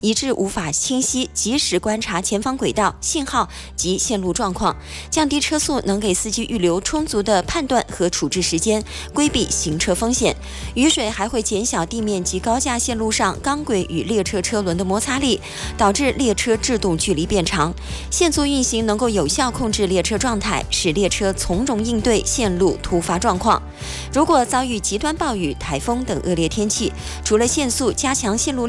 以致无法清晰及时观察前方轨道、信号及线路状况，降低车速能给司机预留充足的判断和处置时间，规避行车风险。雨水还会减小地面及高架线路上钢轨与列车车轮的摩擦力，导致列车制动距离变长。限速运行能够有效控制列车状态，使列车从容应对线路突发状况。如果遭遇极端暴雨、台风等恶劣天气，除了限速、加强线路